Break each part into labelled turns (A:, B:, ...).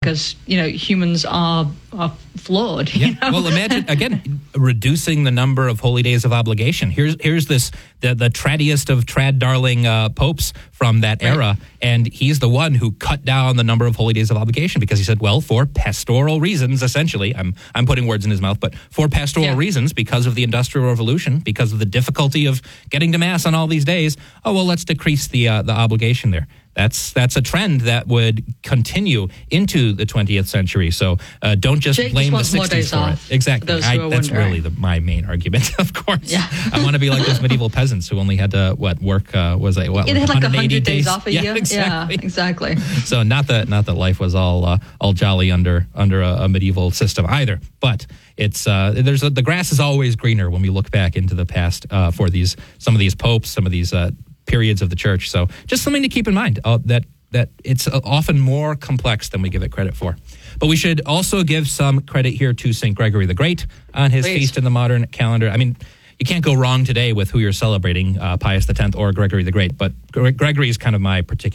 A: because, humans are flawed.
B: Yeah. Well, imagine, again, reducing the number of holy days of obligation. Here's this, the traddiest of trad darling popes from that era, and he's the one who cut down the number of holy days of obligation because he said, well, for pastoral reasons, essentially, I'm putting words in his mouth, but for pastoral reasons, because of the Industrial Revolution, because of the difficulty of getting to Mass on all these days, let's decrease the obligation there. That's a trend that would continue into the 20th century. So don't just blame the 60s for it. Exactly. That's really my main argument, of course. Yeah. I want to be like those medieval peasants who only had to work
A: they had like 100 days off a year.
B: Exactly.
A: Yeah, exactly.
B: So not that life was all jolly under a medieval system either, but it's the grass is always greener when we look back into the past for some of these popes, some of these periods of the church. So just something to keep in mind, that it's often more complex than we give it credit for. But we should also give some credit here to St. Gregory the Great on his feast in the modern calendar. I mean, you can't go wrong today with who you're celebrating, Pius X or Gregory the Great, but Gregory is kind of one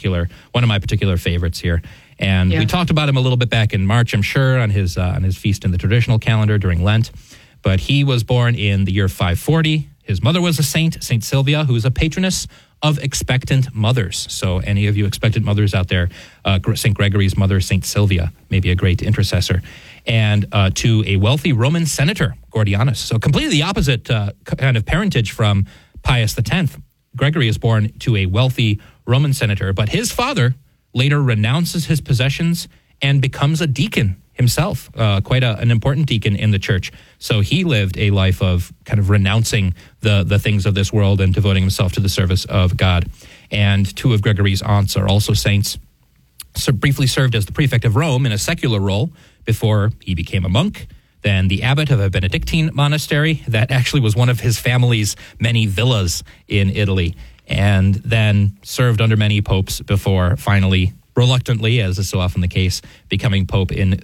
B: of my particular favorites here. And we talked about him a little bit back in March, I'm sure, on his feast in the traditional calendar during Lent. But he was born in the year 540. His mother was a saint, St. Sylvia, who is a patroness of expectant mothers. So any of you expectant mothers out there, St. Gregory's mother, St. Sylvia, may be a great intercessor. And to a wealthy Roman senator, Gordianus. So completely the opposite kind of parentage from Pius X. Gregory is born to a wealthy Roman senator, but his father later renounces his possessions and becomes a deacon himself, quite an important deacon in the church. So he lived a life of kind of renouncing the things of this world and devoting himself to the service of God. And two of Gregory's aunts are also saints. So briefly served as the prefect of Rome in a secular role before he became a monk. Then the abbot of a Benedictine monastery. That actually was one of his family's many villas in Italy. And then served under many popes before finally, reluctantly, as is so often the case, becoming pope in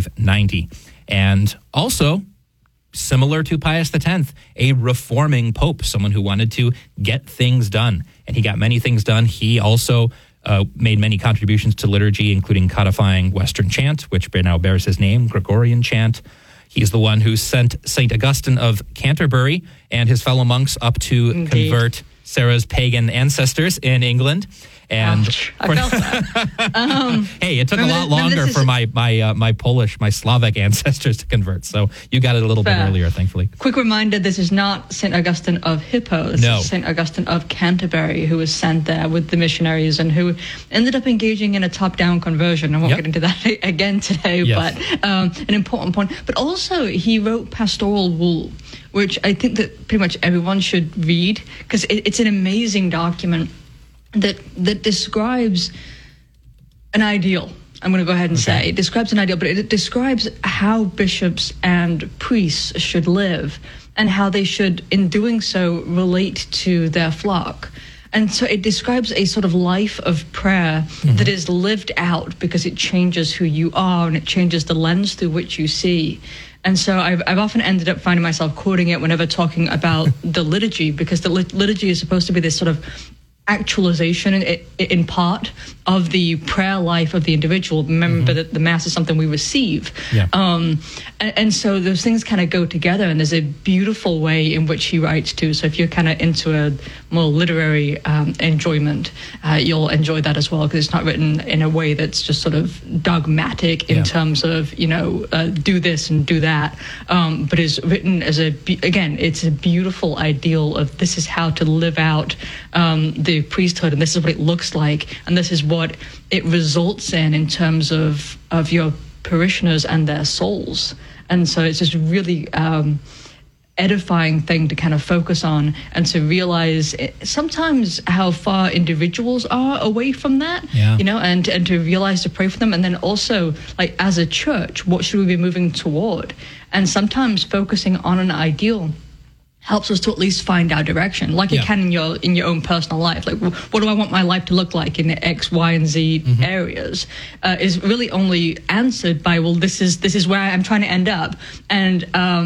B: 590. And also, similar to Pius X, a reforming pope, someone who wanted to get things done. And he got many things done. He also made many contributions to liturgy, including codifying Western chant, which now bears his name, Gregorian chant. He's the one who sent St. Augustine of Canterbury and his fellow monks up to convert Sarah's pagan ancestors in England. And
A: I felt that.
B: Hey, it took a lot longer for my Polish, my Slavic ancestors to convert. So you got it a little bit earlier, thankfully.
A: Quick reminder, this is not St. Augustine of Hippo. This is St. Augustine of Canterbury, who was sent there with the missionaries and who ended up engaging in a top-down conversion. I won't get into that again today, but an important point. But also, he wrote Pastoral Rule, which I think that pretty much everyone should read, because it's an amazing document that describes an ideal. I'm going to go ahead and say it describes an ideal, but it describes how bishops and priests should live and how they should, in doing so, relate to their flock. And so it describes a sort of life of prayer that is lived out because it changes who you are and it changes the lens through which you see. And so I've often ended up finding myself quoting it whenever talking about the liturgy, because the liturgy is supposed to be this sort of actualization in part of the prayer life of the individual. Remember that the Mass is something we receive. And so those things kind of go together, and there's a beautiful way in which he writes too. So if you're kind of into a more literary enjoyment, you'll enjoy that as well, because it's not written in a way that's just sort of dogmatic in terms of, do this and do that, but is written as it's a beautiful ideal of this is how to live out the priesthood, and this is what it looks like, and this is what it results in terms of your parishioners and their souls. And so it's just really edifying thing to kind of focus on, and to realize sometimes how far individuals are away from that, and to realize to pray for them. And then also, like, as a church, what should we be moving toward? And sometimes focusing on an ideal helps us to at least find our direction, like you can in your own personal life. Like, what do I want my life to look like in X, Y, and Z areas? Is really only answered by, well, this is where I'm trying to end up. And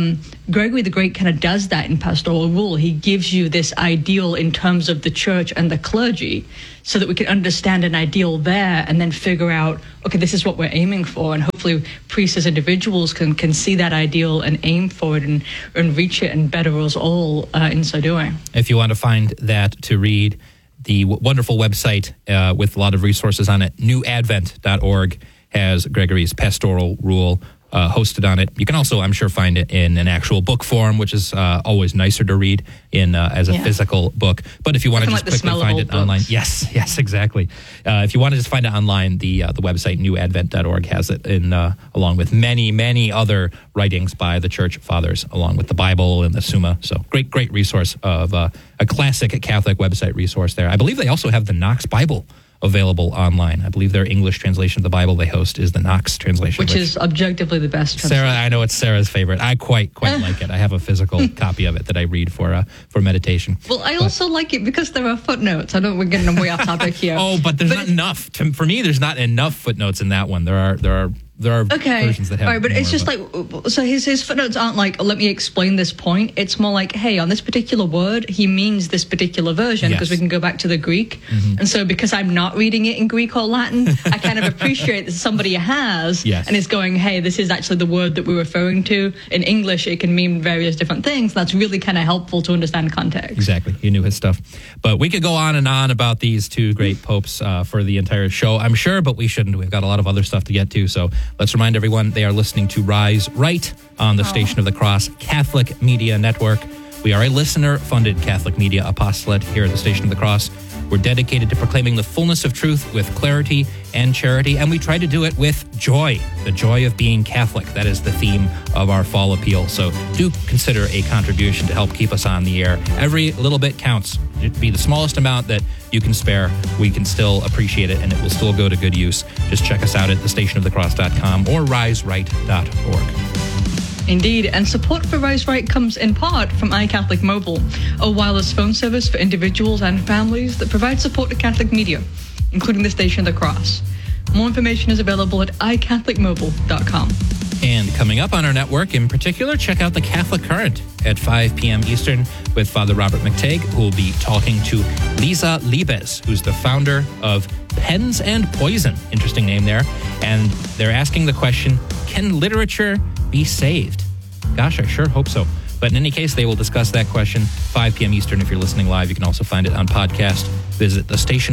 A: Gregory the Great kind of does that in Pastoral Rule. He gives you this ideal in terms of the church and the clergy so that we can understand an ideal there and then figure out, okay, this is what we're aiming for. And hopefully priests as individuals can see that ideal and aim for it and reach it and better us all in so doing.
B: If you want to find that to read, the wonderful website with a lot of resources on it, newadvent.org, has Gregory's Pastoral Rule hosted on it. You can also, I'm sure, find it in an actual book form, which is always nicer to read in as a physical book. But if you want to just quickly find it online, yes, exactly. If you want to just find it online, the website newadvent.org has it in along with many other writings by the Church Fathers, along with the Bible and the Summa. So great resource of a classic Catholic website resource there. I believe they also have the Knox Bible available online. I believe their English translation of the Bible they host is the Knox translation.
A: Which is objectively the best translation.
B: Sarah, I know it's Sarah's favorite. I quite like it. I have a physical copy of it that I read for meditation.
A: Well, I also like it because there are footnotes. I know we're getting way off topic here.
B: But there's not enough. For me, there's not enough footnotes in that one. There are versions that have
A: all right, but
B: more,
A: it's just so his footnotes aren't like, let me explain this point. It's more like, hey, on this particular word, he means this particular version, because we can go back to the Greek. Mm-hmm. And so because I'm not reading it in Greek or Latin, I kind of appreciate that somebody has and is going, hey, this is actually the word that we're referring to. In English, it can mean various different things. That's really kind of helpful to understand context.
B: Exactly. He knew his stuff. But we could go on and on about these two great popes for the entire show, I'm sure, but we shouldn't. We've got a lot of other stuff to get to, so let's remind everyone they are listening to Rise Right on the Station of the Cross Catholic Media Network. We are a listener-funded Catholic media apostolate here at the Station of the Cross. We're dedicated to proclaiming the fullness of truth with clarity and charity, and we try to do it with joy, the joy of being Catholic. That is the theme of our fall appeal. So do consider a contribution to help keep us on the air. Every little bit counts. It'd be the smallest amount that you can spare. We can still appreciate it, and it will still go to good use. Just check us out at thestationofthecross.com or riseright.org.
A: Indeed, and support for Rise Right comes in part from iCatholic Mobile, a wireless phone service for individuals and families that provides support to Catholic media, including the Station of the Cross. More information is available at iCatholicMobile.com.
B: And coming up on our network, in particular, check out the Catholic Current at 5 p.m. Eastern with Father Robert McTague, who will be talking to Lisa Liebes, who's the founder of Pens and Poison. Interesting name there. And they're asking the question, can literature be saved? Gosh, I sure hope so. But in any case, they will discuss that question 5 p.m. Eastern. If you're listening live, you can also find it on podcast. Visit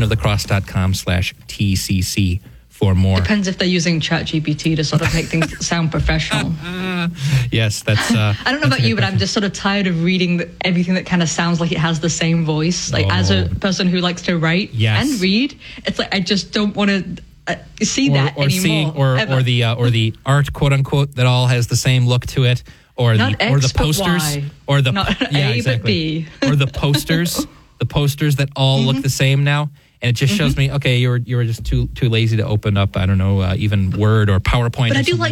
B: thestationofthecross.com/TCC for more.
A: Depends if they're using ChatGPT to sort of make things sound professional.
B: Yes, that's... I
A: don't know about you, but I'm just sort of tired of reading everything that kind of sounds like it has the same voice. Like, as a person who likes to write and read, it's like I just don't want to... see that anymore.
B: Or the art, quote unquote, that all has the same look to it, or the posters, or the
A: but B,
B: or the posters, that all look the same now, and it just shows me, okay, you were just too lazy to open up, I don't know, even Word or PowerPoint. But I do like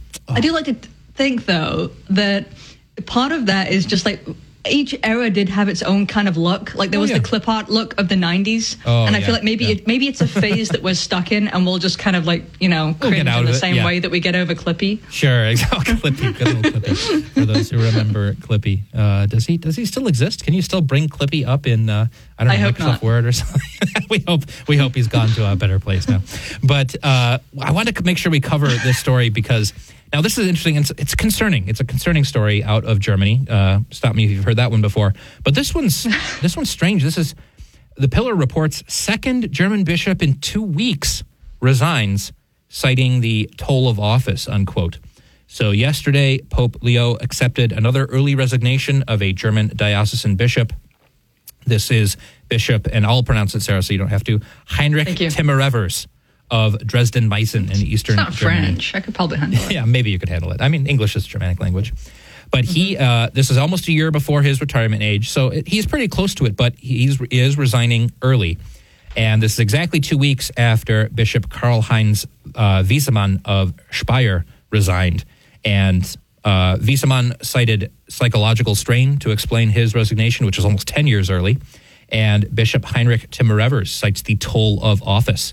A: to think though that part of that is just like, each era did have its own kind of look. Like there was the clip art look of the 90s. And I feel like maybe it's a phase that we're stuck in, and we'll just kind of like, cringe in the same way that we get over Clippy.
B: Sure, exactly. Clippy, good old Clippy. For those who remember Clippy. Does he still exist? Can you still bring Clippy up in, Microsoft Word or something? we hope he's gone to a better place now. But I wanted to make sure we cover this story because now this is interesting. It's concerning. It's a concerning story out of Germany. Stop me if you've heard that one before. But this one's strange. This is the Pillar reports second German bishop in 2 weeks resigns, citing the toll of office, unquote. So yesterday, Pope Leo accepted another early resignation of a German diocesan bishop. This is Bishop, and I'll pronounce it, Sarah, so you don't have to, Heinrich Timmerevers of Dresden-Meißen in eastern Germany.
A: It's not French. I could probably handle it.
B: Yeah, maybe you could handle it. I mean, English is a Germanic language. But this is almost a year before his retirement age, so he's pretty close to it, but he is resigning early. And this is exactly 2 weeks after Bishop Karl-Heinz Wiesemann of Speyer resigned. And Wiesemann cited psychological strain to explain his resignation, which was almost 10 years early. And Bishop Heinrich Timmerevers cites the toll of office.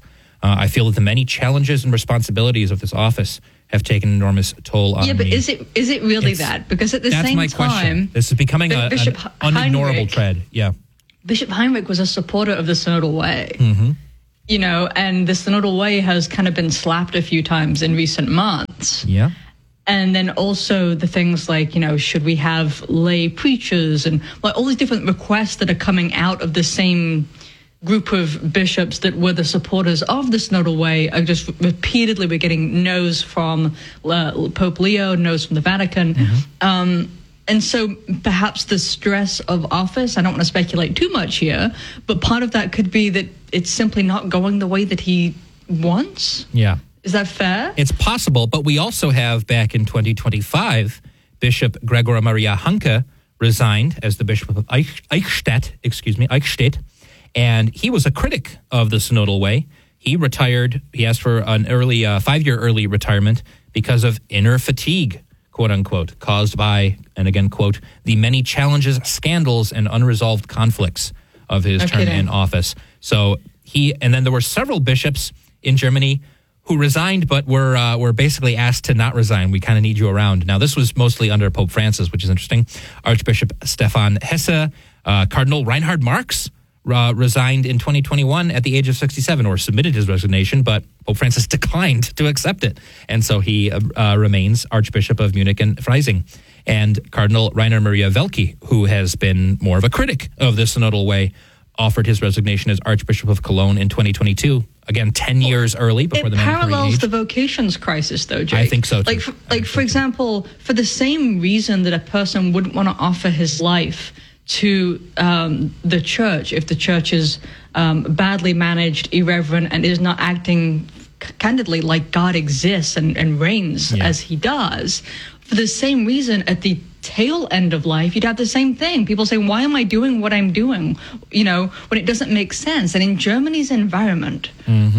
B: I feel that the many challenges and responsibilities of this office have taken an enormous toll on me.
A: Yeah, but is it really that? Because at the same time...
B: Question. This is becoming an unignorable trend. Yeah.
A: Bishop Heinrich was a supporter of the Synodal Way.
B: Mm-hmm.
A: You know, and the Synodal Way has kind of been slapped a few times in recent months.
B: Yeah.
A: And then also the things like, you know, should we have lay preachers and like all these different requests that are coming out of the same group of bishops that were the supporters of the Synodal Way are just repeatedly we're getting no's from Pope Leo, no's from the Vatican. Mm-hmm. And so perhaps the stress of office, I don't want to speculate too much here, but part of that could be that it's simply not going the way that he wants.
B: Yeah.
A: Is that fair?
B: It's possible, but we also have back in 2025, Bishop Gregor Maria Hanke resigned as the Bishop of Eichstätt, and he was a critic of the Synodal Way. He retired. He asked for an early 5-year early retirement because of inner fatigue, quote unquote, caused by, and again, quote, the many challenges, scandals, and unresolved conflicts of his term in office. So and then there were several bishops in Germany who resigned, but were basically asked to not resign. We kind of need you around. Now, this was mostly under Pope Francis, which is interesting. Archbishop Stefan Hesse, Cardinal Reinhard Marx resigned in 2021 at the age of 67, or submitted his resignation, but Pope Francis declined to accept it. And so he remains Archbishop of Munich and Freising. And Cardinal Rainer Maria Welke, who has been more of a critic of the Synodal Way, offered his resignation as Archbishop of Cologne in 2022. Again, 10 years early before the mandatory age. It parallels
A: the vocations crisis, though, Jake.
B: I think so, too.
A: For example, for the same reason that a person wouldn't want to offer his life to the church if the church is badly managed, irreverent, and is not acting candidly like God exists and reigns as he does. For the same reason, at the tail end of life, you'd have the same thing. People say, why am I doing what I'm doing? You know, when it doesn't make sense. And in Germany's environment,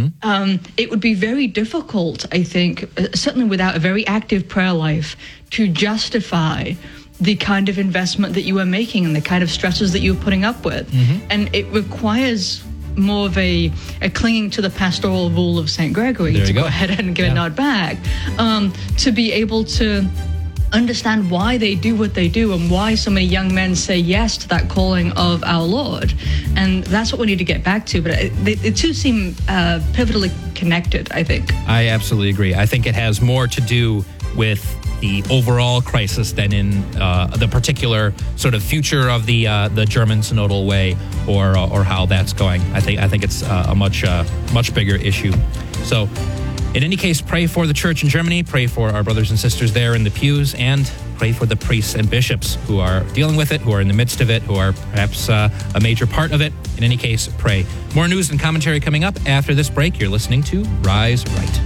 A: it would be very difficult, I think, certainly without a very active prayer life, to justify the kind of investment that you are making and the kind of stresses that you're putting up with. And it requires more of a clinging to the pastoral rule of St. Gregory, to go ahead and give a nod back, to be able to understand why they do what they do and why so many young men say yes to that calling of our Lord. And that's what we need to get back to. But the two seem pivotally connected, I think.
B: I absolutely agree. I think it has more to do with the overall crisis than in the particular sort of future of the German Synodal Way or how that's going. I think it's a much bigger issue. So, in any case, pray for the church in Germany, pray for our brothers and sisters there in the pews, and pray for the priests and bishops who are dealing with it, who are in the midst of it, who are perhaps a major part of it. In any case, pray. More news and commentary coming up after this break. You're listening to Rise Right.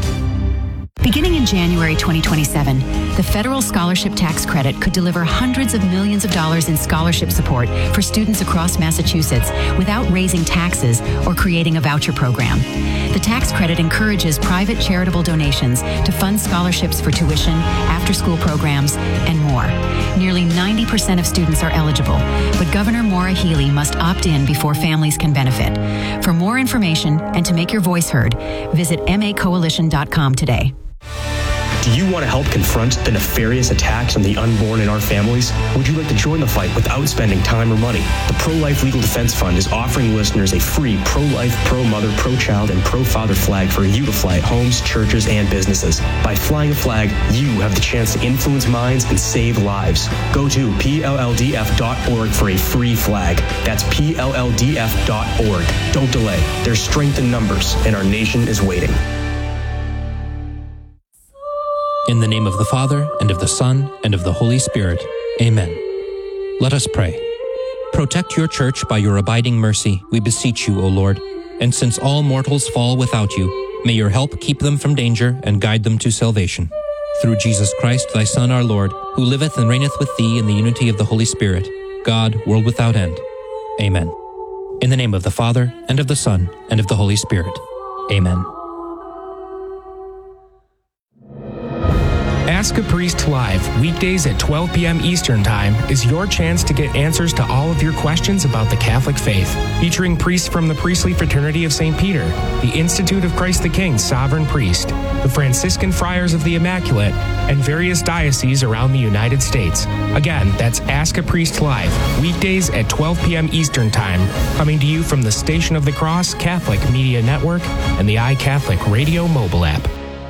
C: Beginning in January 2027, the federal scholarship tax credit could deliver hundreds of millions of dollars in scholarship support for students across Massachusetts without raising taxes or creating a voucher program. The tax credit encourages private charitable donations to fund scholarships for tuition, after-school programs, and more. Nearly 90% of students are eligible, but Governor Maura Healey must opt in before families can benefit. For more information and to make your voice heard, visit macoalition.com today.
D: Do you want to help confront the nefarious attacks on the unborn in our families? Would you like to join the fight without spending time or money? The Pro-Life Legal Defense Fund is offering listeners a free pro-life, pro-mother, pro-child, and pro-father flag for you to fly at homes, churches, and businesses. By flying a flag, you have the chance to influence minds and save lives. Go to PLLDF.org for a free flag. That's PLLDF.org. Don't delay. There's strength in numbers, and our nation is waiting.
B: In the name of the Father, and of the Son, and of the Holy Spirit. Amen. Let us pray. Protect your church by your abiding mercy, we beseech you, O Lord. And since all mortals fall without you, may your help keep them from danger and guide them to salvation. Through Jesus Christ, thy Son, our Lord, who liveth and reigneth with thee in the unity of the Holy Spirit, God, world without end. Amen. In the name of the Father, and of the Son, and of the Holy Spirit. Amen.
E: Ask a Priest Live, weekdays at 12 p.m. Eastern Time, is your chance to get answers to all of your questions about the Catholic faith. Featuring priests from the Priestly Fraternity of St. Peter, the Institute of Christ the King Sovereign Priest, the Franciscan Friars of the Immaculate, and various dioceses around the United States. Again, that's Ask a Priest Live, weekdays at 12 p.m. Eastern Time, coming to you from the Station of the Cross Catholic Media Network and the iCatholic Radio mobile app.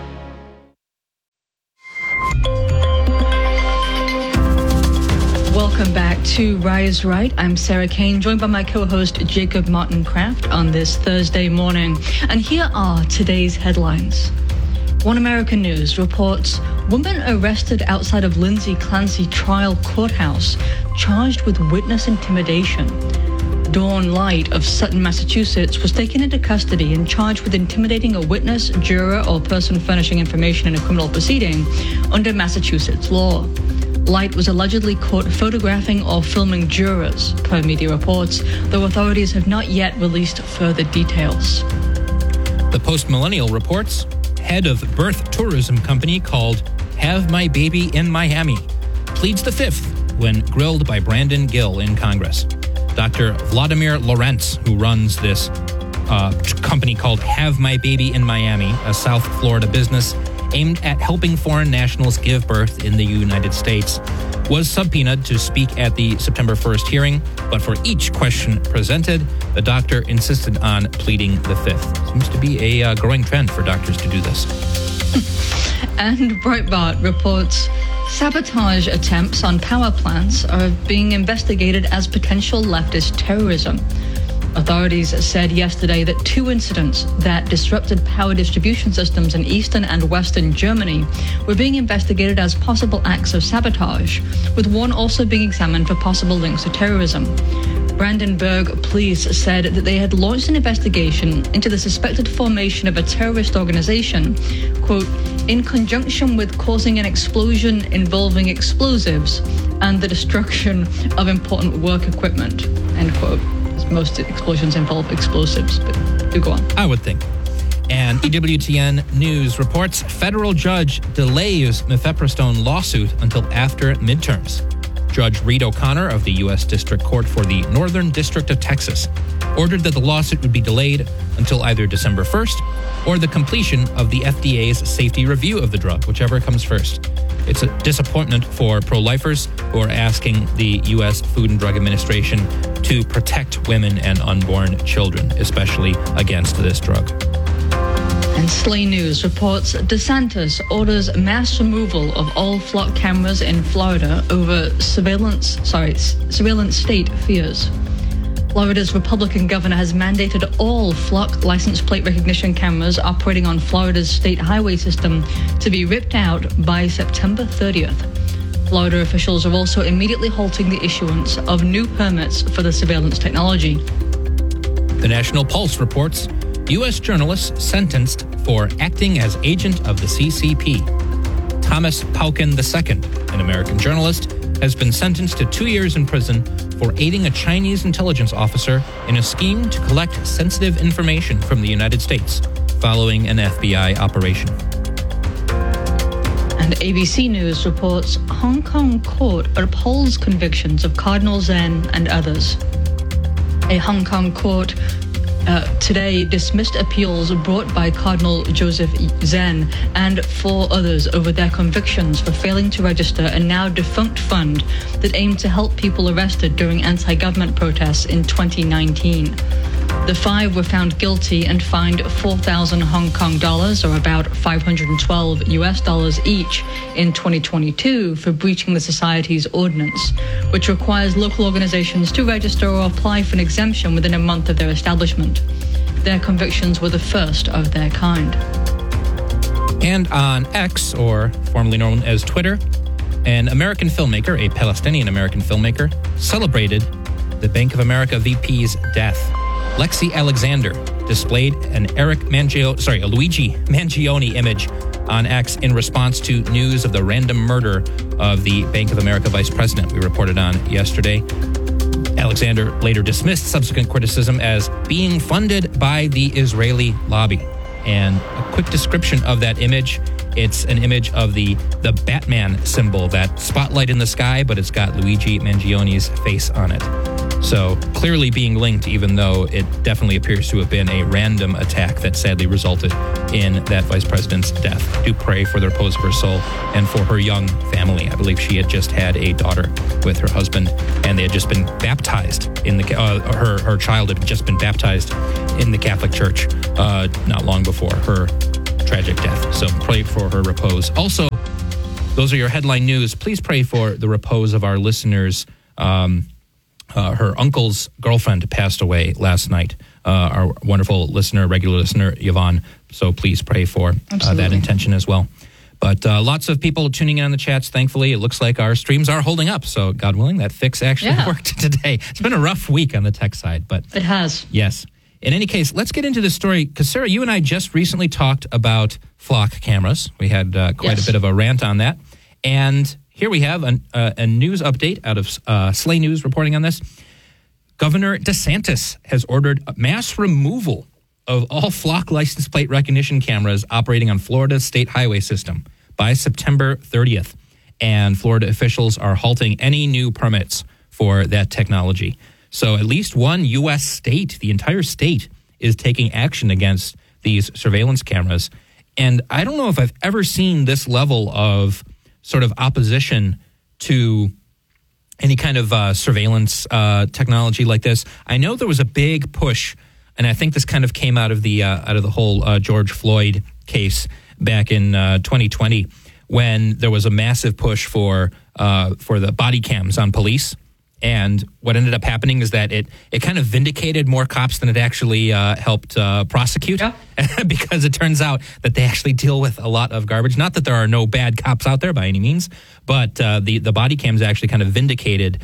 A: Welcome back to Rise Right. I'm Sarah Kane, joined by my co-host Jacob Martin Kraft on this Thursday morning. And here are today's headlines. One American News reports woman arrested outside of Lindsay Clancy trial courthouse, charged with witness intimidation. Dawn Light of Sutton, Massachusetts, was taken into custody and charged with intimidating a witness, juror, or person furnishing information in a criminal proceeding under Massachusetts law. Light was allegedly caught photographing or filming jurors, per media reports, though authorities have not yet released further details.
B: The Post-Millennial reports head of birth tourism company called Have My Baby in Miami pleads the fifth when grilled by Brandon Gill in Congress. Dr. Vladimir Lorentz, who runs this company called Have My Baby in Miami, a South Florida business aimed at helping foreign nationals give birth in the United States, was subpoenaed to speak at the September 1st hearing, but for each question presented, the doctor insisted on pleading the fifth. Seems to be a growing trend for doctors to do this.
A: And Breitbart reports sabotage attempts on power plants are being investigated as potential leftist terrorism. Authorities said yesterday that two incidents that disrupted power distribution systems in eastern and western Germany were being investigated as possible acts of sabotage, with one also being examined for possible links to terrorism. Brandenburg police said that they had launched an investigation into the suspected formation of a terrorist organization, quote, in conjunction with causing an explosion involving explosives and the destruction of important work equipment, end quote. Most explosions involve explosives, but do go on.
B: I would think. And EWTN News reports federal judge delays mifepristone lawsuit until after midterms. Judge Reed O'Connor of the U.S. District Court for the Northern District of Texas ordered that the lawsuit would be delayed until either December 1st or the completion of the FDA's safety review of the drug, whichever comes first. It's a disappointment for pro-lifers who are asking the U.S. Food and Drug Administration to protect women and unborn children, especially against this drug.
A: And Slay News reports DeSantis orders mass removal of all flock cameras in Florida over surveillance state fears. Florida's Republican governor has mandated all flock license plate recognition cameras operating on Florida's state highway system to be ripped out by September 30th. Florida officials are also immediately halting the issuance of new permits for the surveillance technology.
B: The National Pulse reports U.S. journalists sentenced for acting as agent of the CCP. Thomas Pauken II, an American journalist, has been sentenced to 2 years in prison for aiding a Chinese intelligence officer in a scheme to collect sensitive information from the United States following an FBI operation.
A: And ABC News reports Hong Kong court upholds convictions of Cardinal Zen and others. A Hong Kong court today dismissed appeals brought by Cardinal Joseph Zen and 4 others over their convictions for failing to register a now defunct fund that aimed to help people arrested during anti-government protests in 2019. The 5 were found guilty and fined 4,000 Hong Kong dollars, or about $512 US each, in 2022 for breaching the society's ordinance, which requires local organizations to register or apply for an exemption within a month of their establishment. Their convictions were the first of their kind.
B: And on X, or formerly known as Twitter, an American filmmaker, a Palestinian-American filmmaker, celebrated the Bank of America VP's death. Lexi Alexander displayed a Luigi Mangione image on X in response to news of the random murder of the Bank of America vice president we reported on yesterday. Alexander later dismissed subsequent criticism as being funded by the Israeli lobby. And quick description of that image. It's an image of the Batman symbol, that spotlight in the sky, but it's got Luigi Mangione's face on it. So clearly being linked, even though it definitely appears to have been a random attack that sadly resulted in that vice president's death. Do pray for the repose of her soul and for her young family. I believe she had just had a daughter with her husband, and they had just been baptized in the her child had just been baptized in the Catholic Church not long before her tragic death. So pray for her repose. Also, those are your headline news. Please pray for the repose of our listeners. Her uncle's girlfriend passed away last night. Our wonderful listener, regular listener, Yvonne. So please pray for that intention as well. But lots of people tuning in on the chats, thankfully. It looks like our streams are holding up. So God willing, that fix actually worked today. It's been a rough week on the tech side. But
A: it has.
B: Yes. In any case, let's get into the story. Because, Sarah, you and I just recently talked about flock cameras. We had quite a bit of a rant on that. And here we have a news update out of Slay News reporting on this. Governor DeSantis has ordered mass removal of all flock license plate recognition cameras operating on Florida's state highway system by September 30th. And Florida officials are halting any new permits for that technology. So at least one U.S. state, the entire state, is taking action against these surveillance cameras. And I don't know if I've ever seen this level of sort of opposition to any kind of surveillance technology like this. I know there was a big push, and I think this kind of came out of the whole George Floyd case back in 2020, when there was a massive push for the body cams on police. And what ended up happening is that it kind of vindicated more cops than it actually helped prosecute, because it turns out that they actually deal with a lot of garbage. Not that there are no bad cops out there by any means, but the body cams actually kind of vindicated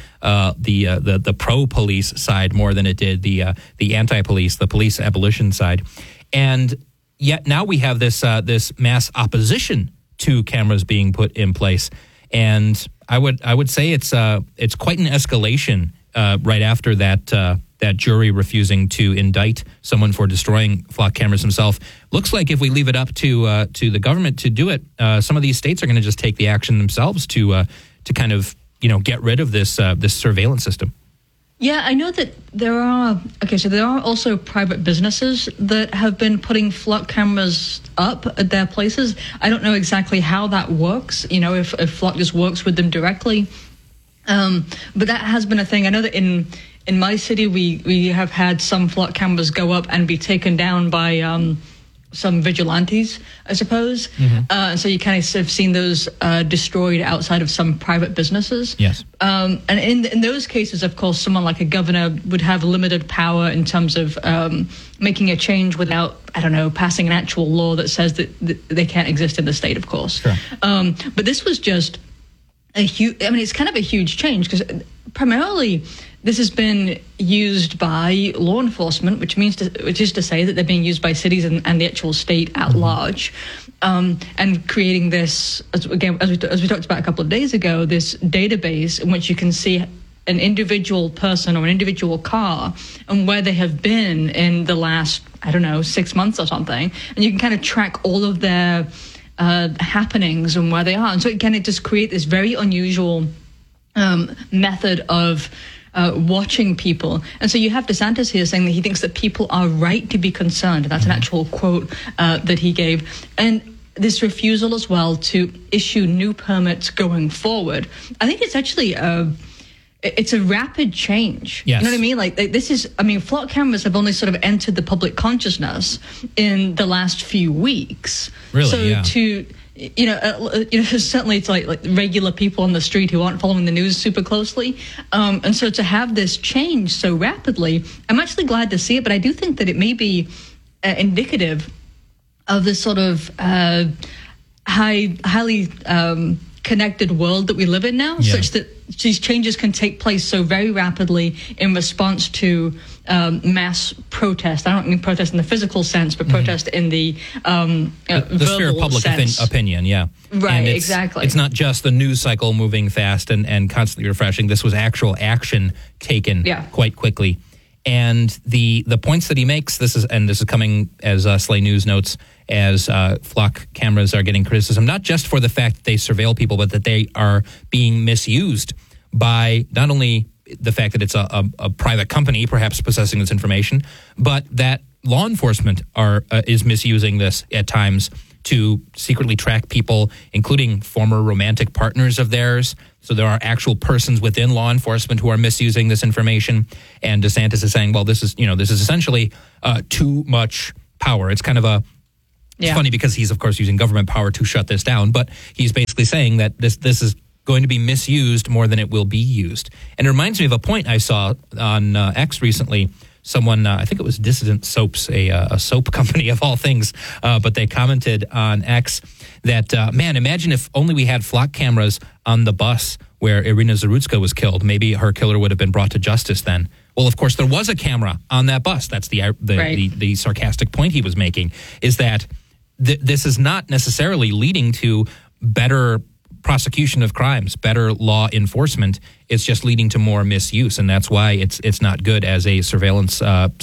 B: the pro-police side more than it did the anti-police, the police abolition side. And yet now we have this mass opposition to cameras being put in place. And I would say it's quite an escalation right after that jury refusing to indict someone for destroying flock cameras himself. Looks like if we leave it up to the government to do it, some of these states are going to just take the action themselves to kind of get rid of this surveillance system.
A: Yeah, I know that there are also private businesses that have been putting flock cameras up at their places. I don't know exactly how that works, if Flock just works with them directly. But that has been a thing. I know that in my city, we have had some flock cameras go up and be taken down by some vigilantes, I suppose. Mm-hmm. So you kind of have seen those destroyed outside of some private businesses.
B: Yes.
A: And in those cases, of course, someone like a governor would have limited power in terms of making a change without, passing an actual law that says that they can't exist in the state, of course.
B: Sure.
A: But this was just it's kind of a huge change, because primarily this has been used by law enforcement, which is to say that they're being used by cities and the actual state at large, and creating this, as we talked about a couple of days ago, this database in which you can see an individual person or an individual car and where they have been in the last, 6 months or something, and you can kind of track all of their happenings and where they are, and so it kind of just create this very unusual method of watching people. And so you have DeSantis here saying that he thinks that people are right to be concerned. That's an actual quote that he gave. And this refusal as well to issue new permits going forward. I think it's actually it's a rapid change.
B: Yes.
A: You know what I mean? Like this is, flock cameras have only sort of entered the public consciousness in the last few weeks.
B: Really?
A: So
B: yeah.
A: Certainly it's like regular people on the street who aren't following the news super closely. And so to have this change so rapidly, I'm actually glad to see it, but I do think that it may be indicative of this sort of highly connected world that we live in now, such that these changes can take place so very rapidly in response to mass protest. I don't mean protest in the physical sense, but protest in the
B: sphere of public opinion, yeah.
A: Right,
B: and
A: exactly.
B: It's not just the news cycle moving fast and constantly refreshing. This was actual action taken quite quickly. And the points that he makes, this is coming as Slay News notes, as flock cameras are getting criticism, not just for the fact that they surveil people, but that they are being misused by not only the fact that it's a private company perhaps possessing this information, but that law enforcement is misusing this at times to secretly track people, including former romantic partners of theirs. So there are actual persons within law enforcement who are misusing this information. And DeSantis is saying, well, this is essentially too much power. It's kind of it's funny because he's, of course, using government power to shut this down. But he's basically saying that this is going to be misused more than it will be used. And it reminds me of a point I saw on X recently. Someone, I think it was Dissident Soaps, a soap company of all things, but they commented on X that, man, imagine if only we had flock cameras on the bus where Irina Zarutska was killed. Maybe her killer would have been brought to justice then. Well, of course, there was a camera on that bus. That's the sarcastic point he was making, is that this is not necessarily leading to better prosecution of crimes, better law enforcement. It's just leading to more misuse, and that's why it's not good as a surveillance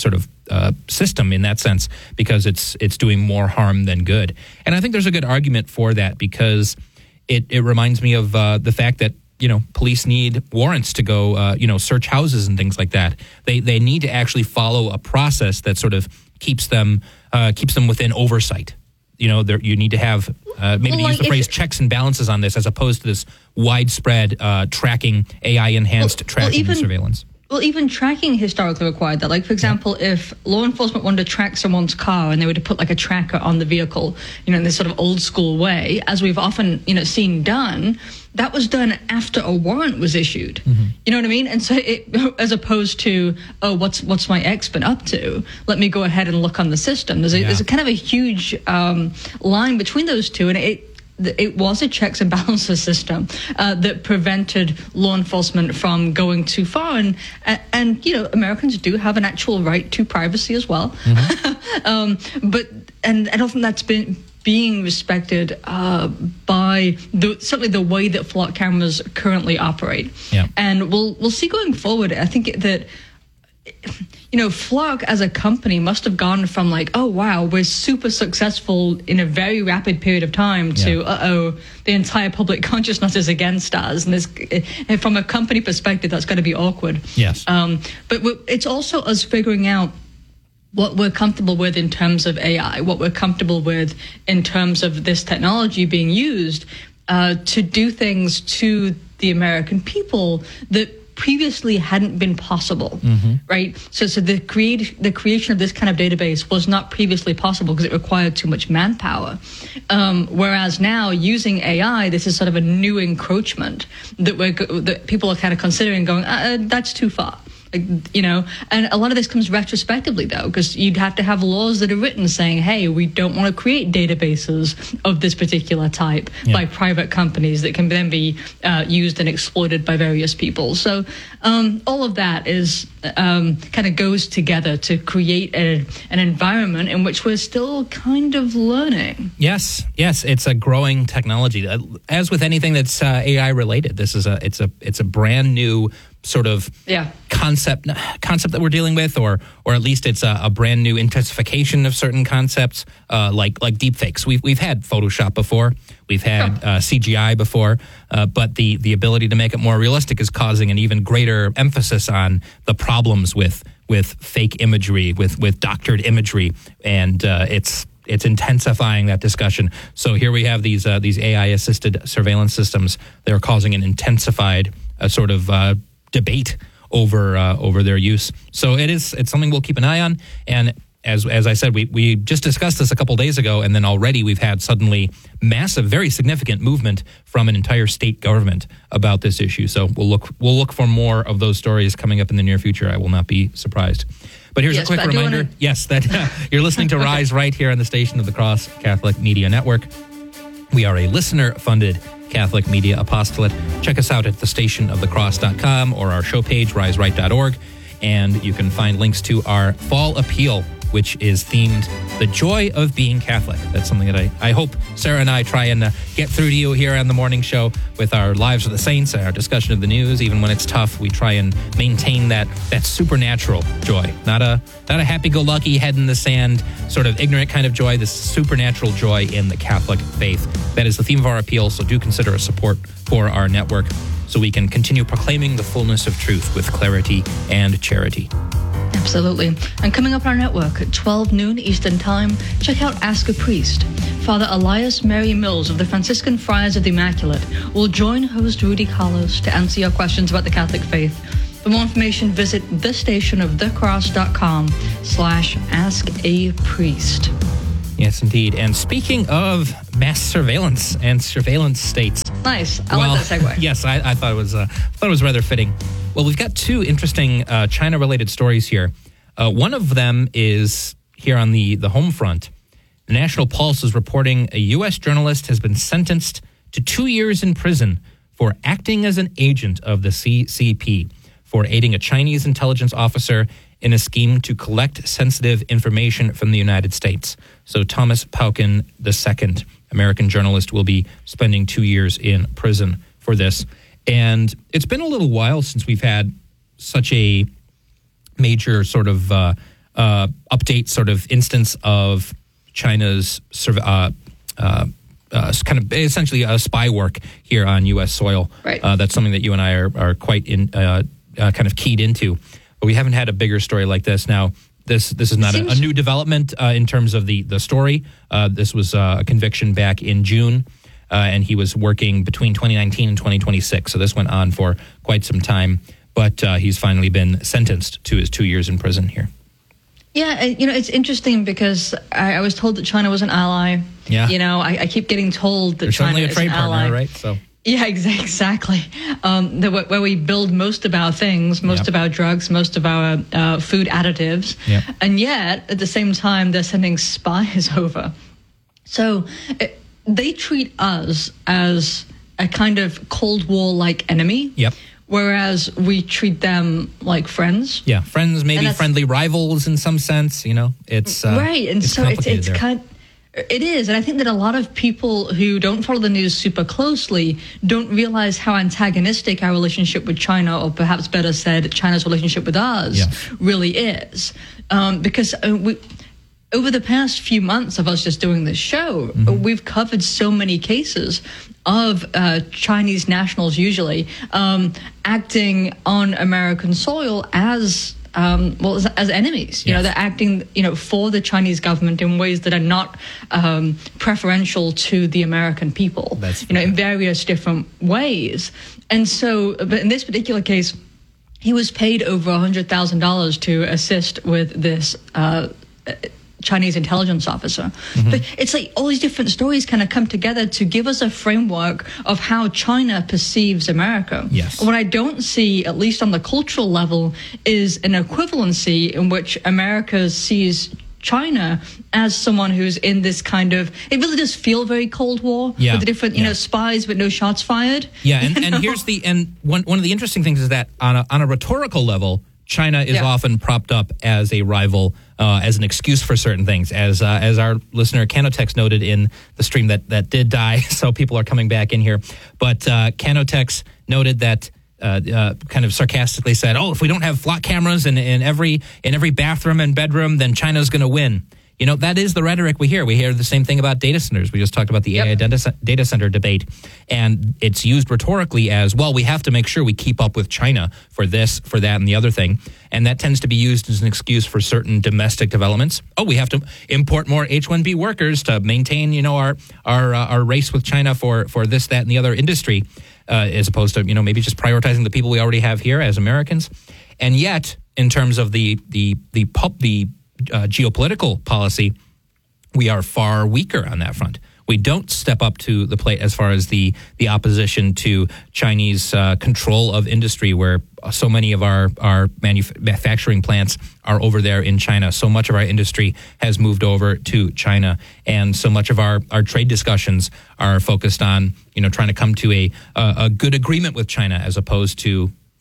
B: system in that sense, because it's doing more harm than good. And I think there's a good argument for that, because it reminds me of the fact that police need warrants to go search houses and things like that. They need to actually follow a process that sort of keeps them within oversight. You need to have use the phrase checks and balances on this, as opposed to this widespread tracking, AI-enhanced tracking and surveillance.
A: Well, even tracking historically required that. Like, for example, if law enforcement wanted to track someone's car and they were to put like a tracker on the vehicle, in this sort of old school way, as we've often, seen done, that was done after a warrant was issued. Mm-hmm. You know what I mean? And so as opposed to, what's my ex been up to? Let me go ahead and look on the system. There's a kind of a huge line between those two, and it was a checks and balances system that prevented law enforcement from going too far. And Americans do have an actual right to privacy as well. Mm-hmm. But I don't think that's being respected by certainly the way that flock cameras currently operate. Yeah. And we'll see going forward. I think that Flock as a company must have gone from like, oh, wow, we're super successful in a very rapid period of time to, the entire public consciousness is against us. And from a company perspective, that's going to be awkward.
B: Yes.
A: But it's also us figuring out what we're comfortable with in terms of AI, what we're comfortable with in terms of this technology being used to do things to the American people that previously hadn't been possible, right? So the creation of this kind of database was not previously possible because it required too much manpower. Whereas now, using AI, this is sort of a new encroachment that people are kind of considering, going, that's too far. And a lot of this comes retrospectively, though, because you'd have to have laws that are written saying, hey, we don't want to create databases of this particular type by private companies that can then be used and exploited by various people. So all of that is kind of goes together to create an environment in which we're still kind of learning.
B: Yes, it's a growing technology. As with anything that's AI related, this is it's a brand new sort of concept that we're dealing with, or at least it's a brand new intensification of certain concepts, like deepfakes. We've had Photoshop before, we've had CGI before, but the ability to make it more realistic is causing an even greater emphasis on the problems with fake imagery, with doctored imagery, and it's intensifying that discussion. So here we have these AI-assisted surveillance systems. They're causing an intensified sort of debate over their use. So it's something we'll keep an eye on. And as I said, we just discussed this a couple days ago, and then already we've had suddenly massive, very significant movement from an entire state government about this issue. So we'll look for more of those stories coming up in the near future. I will not be surprised. But here's a quick reminder. Yes, that you're listening to Rise right here on the station of the Cross Catholic Media Network. We are a listener-funded Catholic Media Apostolate. Check us out at thestationofthecross.com or our show page, riseright.org. And you can find links to our fall appeal which is themed The Joy of Being Catholic. That's something that I hope Sarah and I try and get through to you here on the morning show with our Lives of the Saints, our discussion of the news. Even when it's tough, we try and maintain that supernatural joy. Not a happy-go-lucky, head in the sand, sort of ignorant kind of joy, this supernatural joy in the Catholic faith. That is the theme of our appeal, so do consider a support for our network so we can continue proclaiming the fullness of truth with clarity and charity.
A: Absolutely. And coming up on our network at 12 noon Eastern Time, check out Ask a Priest. Father Elias Mary Mills of the Franciscan Friars of the Immaculate will join host Rudy Carlos to answer your questions about the Catholic faith. For more information, visit thestationofthecross.com/askapriest.
B: Yes, indeed. And speaking of mass surveillance and surveillance states.
A: Nice. I like that segue.
B: Yes, I thought it was rather fitting. Well, we've got two interesting China-related stories here. One of them is here on the home front. The National Pulse is reporting a U.S. journalist has been sentenced to 2 years in prison for acting as an agent of the CCP, for aiding a Chinese intelligence officer in a scheme to collect sensitive information from the United States. So Thomas Pauken II, American journalist, will be spending 2 years in prison for this. And it's been a little while since we've had such a major sort of update, sort of instance of China's kind of essentially spy work here on U.S. soil.
A: Right.
B: That's something that you and I are quite kind of keyed into. But we haven't had a bigger story like this. Now, this is not a new development in terms of the story. This was a conviction back in June, and he was working between 2019 and 2026. So this went on for quite some time. But he's finally been sentenced to his 2 years in prison here.
A: Yeah, it's interesting because I was told that China was an ally.
B: Yeah.
A: I keep getting told that China is an ally. They're certainly a trade partner,
B: right? So.
A: Yeah, exactly. Where we build most of our things, most of our drugs, most of our food additives. Yep. And yet, at the same time, they're sending spies over. So they treat us as a kind of Cold War-like enemy. Yep. Whereas we treat them like friends.
B: Yeah, friends, maybe friendly rivals in some sense. It's
A: right, and
B: it's
A: so it's kind. It is, and I think that a lot of people who don't follow the news super closely don't realize how antagonistic our relationship with China, or perhaps better said, China's relationship with us, really is. Because over the past few months of us just doing this show, we've covered so many cases of Chinese nationals usually acting on American soil as enemies. They're acting, for the Chinese government in ways that are not preferential to the American people. That's in various different ways. And so, but in this particular case, he was paid over $100,000 to assist with this Chinese intelligence officer. But it's like all these different stories kind of come together to give us a framework of how China perceives America.
B: Yes.
A: What I don't see, at least on the cultural level, is an equivalency in which America sees China as someone who's in this kind of, it really does feel very Cold War with the different, spies but no shots fired.
B: Yeah, and here's one of the interesting things is that on a rhetorical level, China is often propped up as a rival, as an excuse for certain things, as our listener Canotex noted in the stream that did die, so people are coming back in here. But Canotex noted that kind of sarcastically said, "Oh, if we don't have flock cameras in every bathroom and bedroom, then China's going to win." That is the rhetoric we hear. We hear the same thing about data centers. We just talked about the AI data center debate, and it's used rhetorically as, well, we have to make sure we keep up with China for this, for that, and the other thing. And that tends to be used as an excuse for certain domestic developments. Oh, we have to import more H-1B workers to maintain, our race with China for this, that, and the other industry, as opposed to, maybe just prioritizing the people we already have here as Americans. And yet, in terms of the geopolitical policy, we are far weaker on that front. We don't step up to the plate as far as the opposition to Chinese control of industry, where so many of our manufacturing plants are over there in China. So much of our industry has moved over to China, and so much of our trade discussions are focused on trying to come to a good agreement with China, as opposed to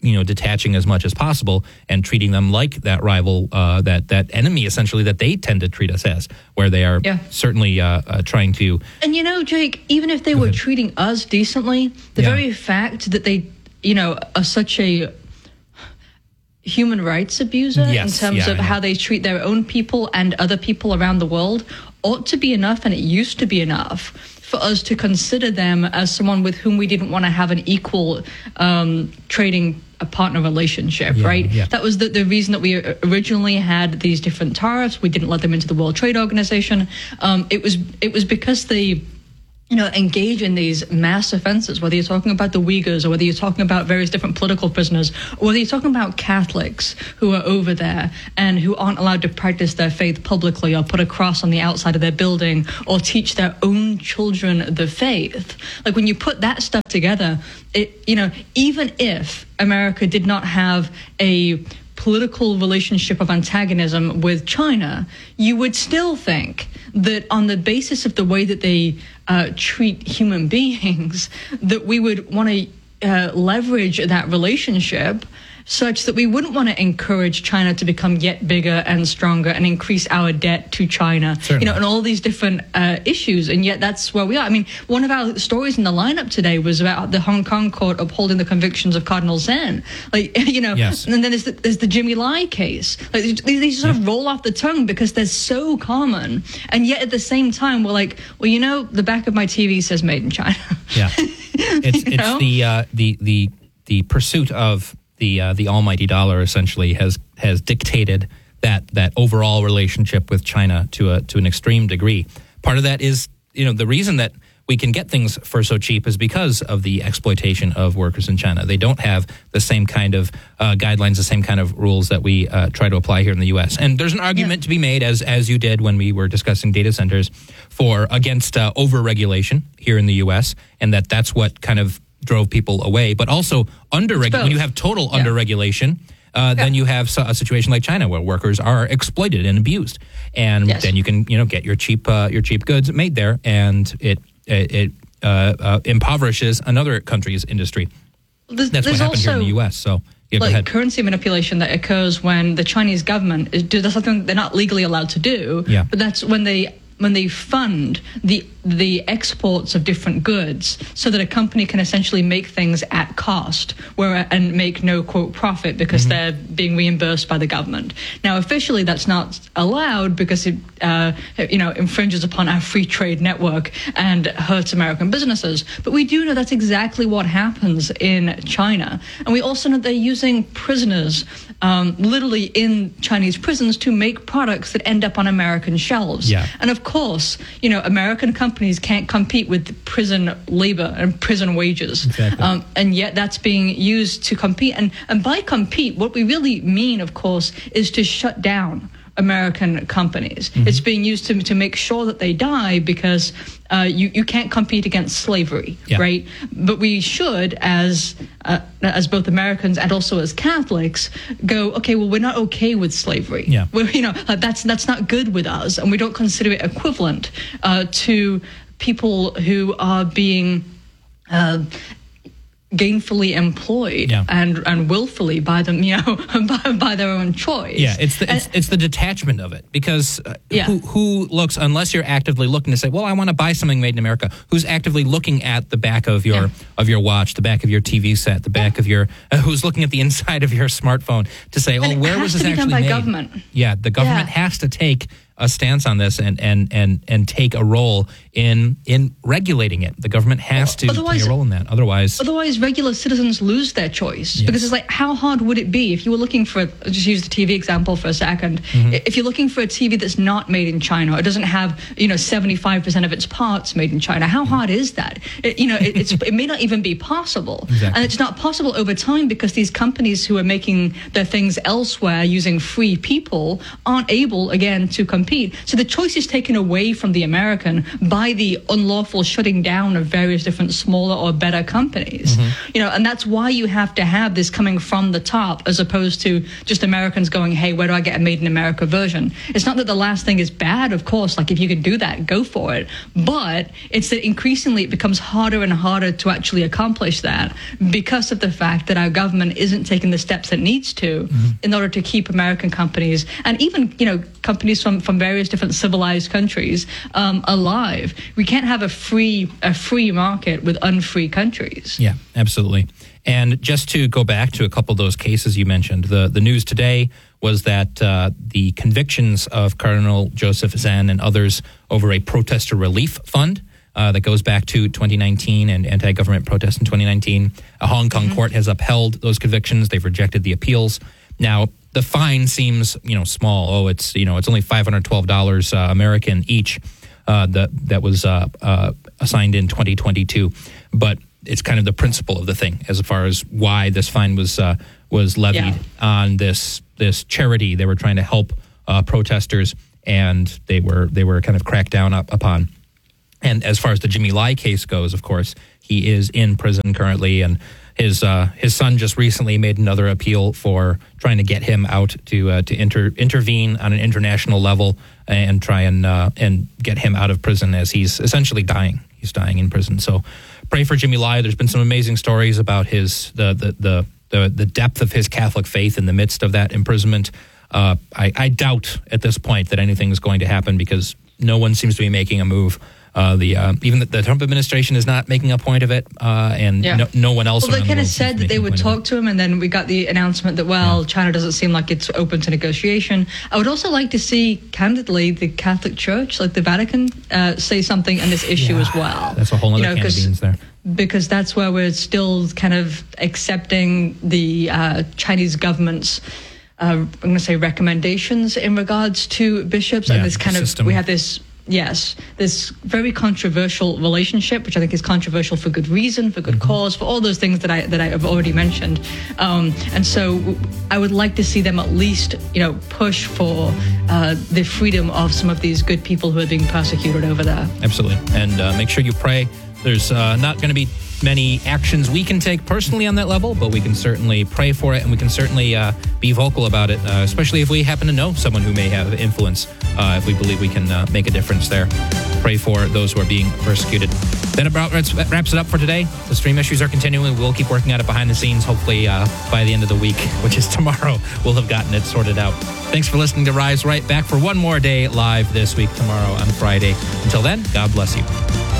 B: detaching as much as possible and treating them like that rival, that enemy, essentially, that they tend to treat us as, where they are certainly trying to.
A: And Jake, even if they were treating us decently, the very fact that they, are such a human rights abuser in terms of how they treat their own people and other people around the world ought to be enough, and it used to be enough for us to consider them as someone with whom we didn't want to have an equal trading partner relationship, right? Yeah. That was the reason that we originally had these different tariffs. We didn't let them into the World Trade Organization. It was because they engage in these mass offenses, whether you're talking about the Uyghurs or whether you're talking about various different political prisoners, or whether you're talking about Catholics who are over there and who aren't allowed to practice their faith publicly or put a cross on the outside of their building or teach their own children the faith. Like, when you put that stuff together, even if America did not have a political relationship of antagonism with China, you would still think that on the basis of the way that they treat human beings, that we would want to leverage that relationship such that we wouldn't want to encourage China to become yet bigger and stronger and increase our debt to China, and all these different issues. And yet that's where we are. I mean, one of our stories in the lineup today was about the Hong Kong court upholding the convictions of Cardinal Zen. Yes. And then there's the Jimmy Lai case. Like, these sort of roll off the tongue because they're so common. And yet at the same time, we're like, well, the back of my TV says made in China.
B: Yeah. It's the pursuit of the almighty dollar essentially has dictated that overall relationship with China to an extreme degree. Part of that is, the reason that we can get things for so cheap is because of the exploitation of workers in China. They don't have the same kind of guidelines, the same kind of rules that we try to apply here in the U.S. And there's an argument to be made, as you did when we were discussing data centers, against over-regulation here in the U.S., and that's what kind of drove people away, but also when you have total under-regulation, then you have a situation like China where workers are exploited and abused, and then you can get your cheap goods made there, and it impoverishes another country's industry. That's what happened here in the U.S. So. Yeah,
A: like currency manipulation that occurs when the Chinese government does something they're not legally allowed to do, but that's when they fund the exports of different goods so that a company can essentially make things at cost and make no, quote, profit because they're being reimbursed by the government. Now, officially, that's not allowed because it infringes upon our free trade network and hurts American businesses. But we do know that's exactly what happens in China. And we also know they're using prisoners literally in Chinese prisons to make products that end up on American shelves. Yeah. And of course, American companies can't compete with prison labor and prison wages. Exactly. And yet that's being used to compete. And by compete, what we really mean, of course, is to shut down American companies. It's being used to make sure that they die because you can't compete against slavery, right? But we should, as both Americans and also as Catholics, go, okay, well, we're not okay with slavery. Yeah. That's not good with us, and we don't consider it equivalent to people who are being gainfully employed and willfully by them, by their own choice.
B: Yeah, it's the detachment of it, because who looks, unless you're actively looking to say, well, I want to buy something made in America, who's actively looking at the back of your watch, the back of your TV set, the back of your, who's looking at the inside of your smartphone to say, oh, where was this actually made?
A: Government.
B: Yeah, the government has to take a stance on this and take a role in regulating it. The government has to take a role in that. Otherwise,
A: regular citizens lose their choice. Yes. Because it's like, how hard would it be if you were looking for, just use the TV example for a second, if you're looking for a TV that's not made in China, or it doesn't have 75% of its parts made in China, how hard is that? It may not even be possible. Exactly. And it's not possible over time because these companies who are making their things elsewhere using free people aren't able, again, to compete compete. So the choice is taken away from the American by the unlawful shutting down of various different smaller or better companies. And that's why you have to have this coming from the top, as opposed to just Americans going, hey, where do I get a made in America version? It's not that the last thing is bad, of course, like if you can do that, go for it. But it's that increasingly it becomes harder and harder to actually accomplish that because of the fact that our government isn't taking the steps it needs to in order to keep American companies and even, companies from various different civilized countries alive. We can't have a free market with unfree countries.
B: Yeah, absolutely. And just to go back to a couple of those cases you mentioned, the news today was that the convictions of Cardinal Joseph Zen and others over a protester relief fund that goes back to 2019 and anti-government protests in 2019. A Hong Kong court has upheld those convictions. They've rejected the appeals. Now, the fine seems, small. Oh, it's only $512 American each that was assigned in 2022. But it's kind of the principle of the thing as far as why this fine was levied on this charity. They were trying to help protesters, and they were kind of cracked down upon. And as far as the Jimmy Lai case goes, of course, he is in prison currently, and his son just recently made another appeal for trying to get him out to intervene on an international level and try and get him out of prison as he's essentially dying. He's dying in prison. So pray for Jimmy Lai. There's been some amazing stories about the depth of his Catholic faith in the midst of that imprisonment. I doubt at this point that anything is going to happen because no one seems to be making a move. Even the Trump administration is not making a point of it, and no one else.
A: Well, they kind of said that they would talk to him, and then we got the announcement that China doesn't seem like it's open to negotiation. I would also like to see, candidly, the Catholic Church, like the Vatican, say something on this issue as well.
B: That's a whole other can of beans there.
A: Because that's where we're still kind of accepting the Chinese government's I'm going to say recommendations in regards to bishops, and this kind of system. We have this. Yes, this very controversial relationship, which I think is controversial for good reason, for good cause, for all those things that I have already mentioned. And so I would like to see them at least, push for the freedom of some of these good people who are being persecuted over there.
B: Absolutely. And make sure you pray. There's not going to be many actions we can take personally on that level, but we can certainly pray for it, and we can certainly be vocal about it, especially if we happen to know someone who may have influence, if we believe we can make a difference there. Pray for those who are being persecuted. That about wraps it up for today. The stream issues are continuing. We'll keep working at it behind the scenes. Hopefully by the end of the week, which is tomorrow, we'll have gotten it sorted out. Thanks for listening to Rise Right. Back for one more day live this week, tomorrow on Friday. Until then, God bless you.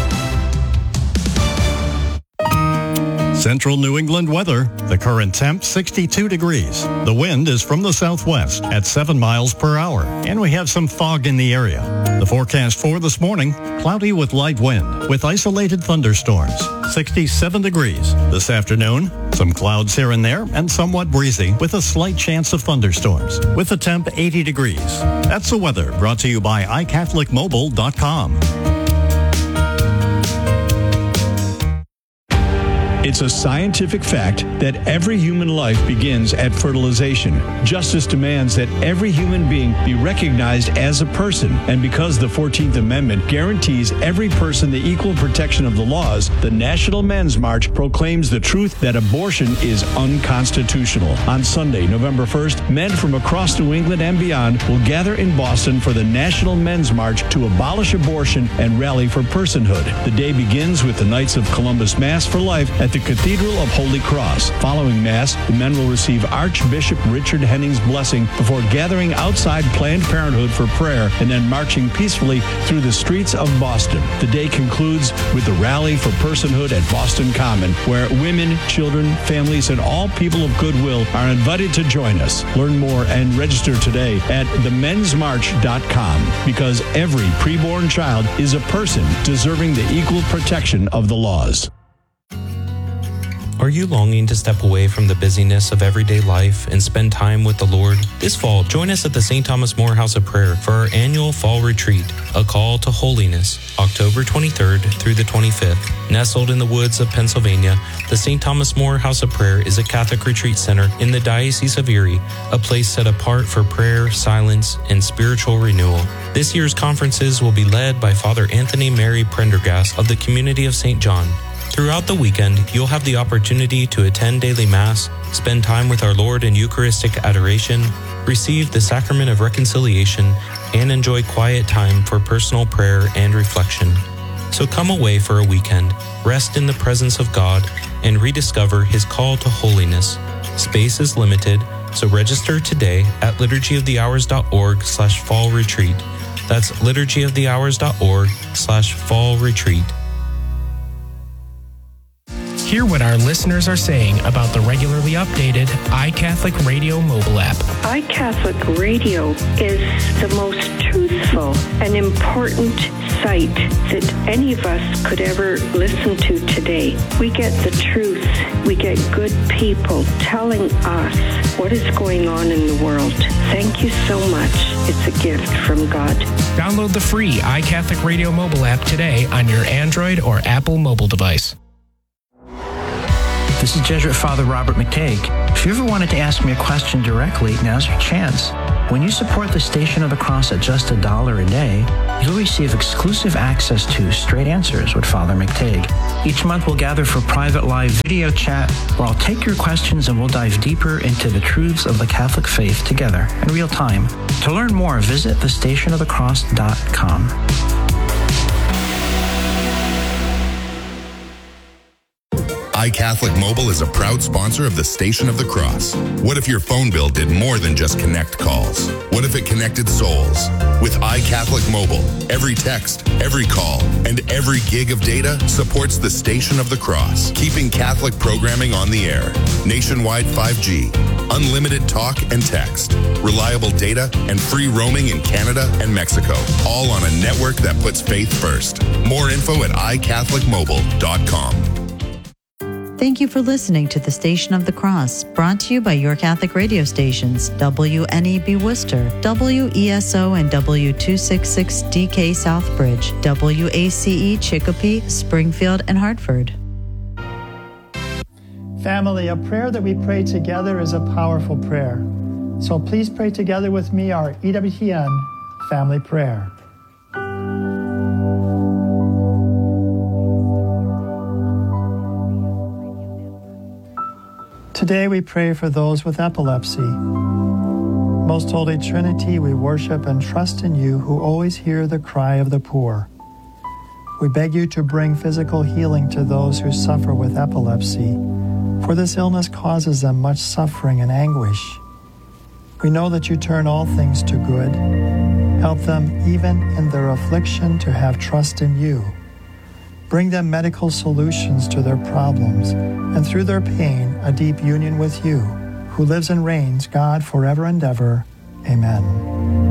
F: Central New England weather. The current temp 62 degrees. The wind is from the southwest at 7 miles per hour, and we have some fog in the area. The forecast for this morning, cloudy with light wind with isolated thunderstorms. 67 degrees. This afternoon, some clouds here and there and somewhat breezy with a slight chance of thunderstorms with a temp 80 degrees. That's the weather brought to you by iCatholicMobile.com.
G: It's a scientific fact that every human life begins at fertilization. Justice demands that every human being be recognized as a person. And because the 14th Amendment guarantees every person the equal protection of the laws, the National Men's March proclaims the truth that abortion is unconstitutional. On Sunday, November 1st, men from across New England and beyond will gather in Boston for the National Men's March to abolish abortion and rally for personhood. The day begins with the Knights of Columbus Mass for Life at the Cathedral of Holy Cross. Following Mass, the men will receive Archbishop Richard Henning's blessing before gathering outside Planned Parenthood for prayer and then marching peacefully through the streets of Boston. The day concludes with the Rally for Personhood at Boston Common, where women, children, families, and all people of goodwill are invited to join us. Learn more and register today at themensmarch.com, because every preborn child is a person deserving the equal protection of the laws.
H: Are you longing to step away from the busyness of everyday life and spend time with the Lord? This fall, join us at the St. Thomas More House of Prayer for our annual Fall Retreat, A Call to Holiness, October 23rd through the 25th. Nestled in the woods of Pennsylvania, the St. Thomas More House of Prayer is a Catholic retreat center in the Diocese of Erie, a place set apart for prayer, silence, and spiritual renewal. This year's conferences will be led by Father Anthony Mary Prendergast of the Community of St. John. Throughout the weekend, you'll have the opportunity to attend daily Mass, spend time with our Lord in Eucharistic adoration, receive the Sacrament of Reconciliation, and enjoy quiet time for personal prayer and reflection. So come away for a weekend, rest in the presence of God, and rediscover His call to holiness. Space is limited, so register today at liturgyofthehours.org/fall retreat. That's liturgyofthehours.org/fall retreat.
E: Hear what our listeners are saying about the regularly updated iCatholic Radio mobile app.
I: iCatholic Radio is the most truthful and important site that any of us could ever listen to today. We get the truth. We get good people telling us what is going on in the world. Thank you so much. It's a gift from God.
E: Download the free iCatholic Radio mobile app today on your Android or Apple mobile device.
J: This is Jesuit Father Robert McTague. If you ever wanted to ask me a question directly, now's your chance. When you support the Station of the Cross at just $1 a day, you'll receive exclusive access to Straight Answers with Father McTague. Each month we'll gather for private live video chat where I'll take your questions and we'll dive deeper into the truths of the Catholic faith together in real time. To learn more, visit thestationofthecross.com.
K: iCatholic Mobile is a proud sponsor of the Station of the Cross. What if your phone bill did more than just connect calls? What if it connected souls? With iCatholic Mobile, every text, every call, and every gig of data supports the Station of the Cross, keeping Catholic programming on the air. Nationwide 5G, unlimited talk and text, reliable data, and free roaming in Canada and Mexico, all on a network that puts faith first. More info at iCatholicMobile.com.
L: Thank you for listening to the Station of the Cross, brought to you by your Catholic radio stations, WNEB Worcester, WESO and W266DK Southbridge, WACE Chicopee, Springfield, and Hartford.
M: Family, a prayer that we pray together is a powerful prayer. So please pray together with me our EWTN family prayer. Today we pray for those with epilepsy. Most Holy Trinity, we worship and trust in you who always hear the cry of the poor. We beg you to bring physical healing to those who suffer with epilepsy, for this illness causes them much suffering and anguish. We know that you turn all things to good. Help them even in their affliction to have trust in you. Bring them medical solutions to their problems, and through their pain, a deep union with you, who lives and reigns, God, forever and ever. Amen.